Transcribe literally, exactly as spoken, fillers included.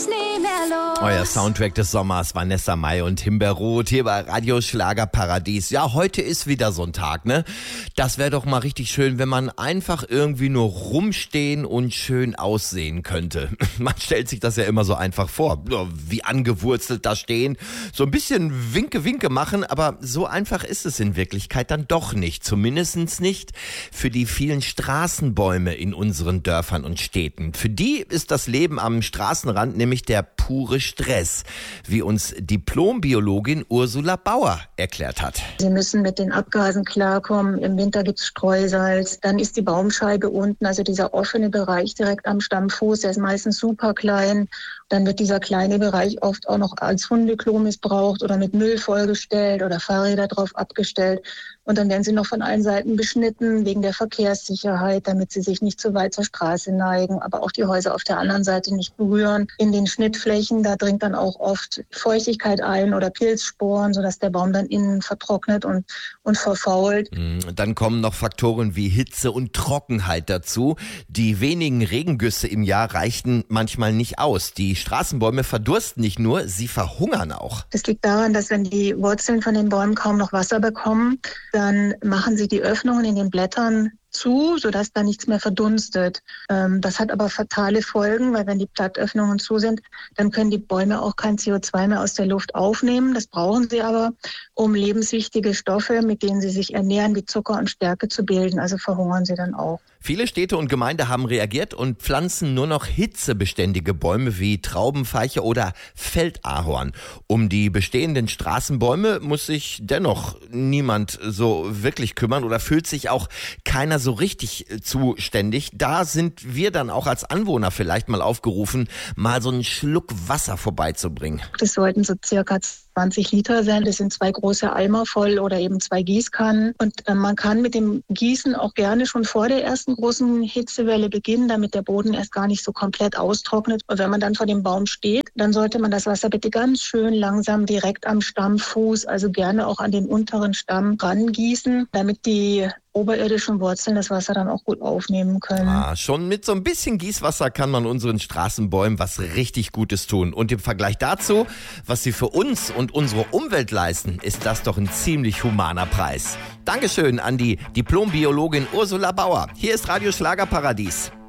nie mehr los. Euer Soundtrack des Sommers, Vanessa Mai und Himbeerroth hier bei Radio Schlagerparadies. Ja, heute ist wieder so ein Tag, ne? Das wäre doch mal richtig schön, wenn man einfach irgendwie nur rumstehen und schön aussehen könnte. Man stellt sich das ja immer so einfach vor, wie angewurzelt da stehen, so ein bisschen Winke-Winke machen, aber so einfach ist es in Wirklichkeit dann doch nicht. Zumindest nicht für die vielen Straßenbäume in unseren Dörfern und Städten. Für die ist das Leben am Straßenrand nämlich der pure Stress, wie uns Diplombiologin Ursula Bauer erklärt hat. Sie müssen mit den Abgasen klarkommen. Im Winter gibt es Streusalz. Dann ist die Baumscheibe unten, also dieser offene Bereich direkt am Stammfuß, der ist meistens super klein. Dann wird dieser kleine Bereich oft auch noch als Hundeklo missbraucht oder mit Müll vollgestellt oder Fahrräder drauf abgestellt. Und dann werden sie noch von allen Seiten beschnitten wegen der Verkehrssicherheit, damit sie sich nicht zu weit zur Straße neigen, aber auch die Häuser auf der anderen Seite nicht berühren. In den Schnittflächen, da dringt dann auch oft Feuchtigkeit ein oder Pilzsporen, sodass der Baum dann innen vertrocknet und, und verfault. Dann kommen noch Faktoren wie Hitze und Trockenheit dazu. Die wenigen Regengüsse im Jahr reichten manchmal nicht aus. Die Straßenbäume verdursten nicht nur, sie verhungern auch. Das liegt daran, dass wenn die Wurzeln von den Bäumen kaum noch Wasser bekommen, dann machen sie die Öffnungen in den Blättern zu, sodass da nichts mehr verdunstet. Ähm, das hat aber fatale Folgen, weil wenn die Blattöffnungen zu sind, dann können die Bäume auch kein C O zwei mehr aus der Luft aufnehmen. Das brauchen sie aber, um lebenswichtige Stoffe, mit denen sie sich ernähren, wie Zucker und Stärke zu bilden. Also verhungern sie dann auch. Viele Städte und Gemeinden haben reagiert und pflanzen nur noch hitzebeständige Bäume wie Traubenfeiche oder Feldahorn. Um die bestehenden Straßenbäume muss sich dennoch niemand so wirklich kümmern oder fühlt sich auch keiner so richtig zuständig. Da sind wir dann auch als Anwohner vielleicht mal aufgerufen, mal so einen Schluck Wasser vorbeizubringen. Das sollten so circa zwanzig Liter sein. Das sind zwei große Eimer voll oder eben zwei Gießkannen. Und äh, man kann mit dem Gießen auch gerne schon vor der ersten großen Hitzewelle beginnen, damit der Boden erst gar nicht so komplett austrocknet. Und wenn man dann vor dem Baum steht, dann sollte man das Wasser bitte ganz schön langsam direkt am Stammfuß, also gerne auch an den unteren Stamm rangießen, damit die oberirdischen Wurzeln das Wasser dann auch gut aufnehmen können. Ah, schon mit so ein bisschen Gießwasser kann man unseren Straßenbäumen was richtig Gutes tun. Und im Vergleich dazu, was sie für uns und unsere Umwelt leisten, ist das doch ein ziemlich humaner Preis. Dankeschön an die Diplombiologin Ursula Bauer. Hier ist Radio Schlagerparadies.